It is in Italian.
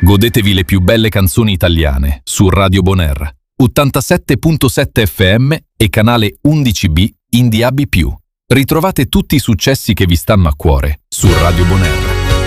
Godetevi le più belle canzoni italiane su Radio Bonaire, 87.7 FM e canale 11B in DAB+. Ritrovate tutti i successi che vi stanno a cuore su Radio Bonaire.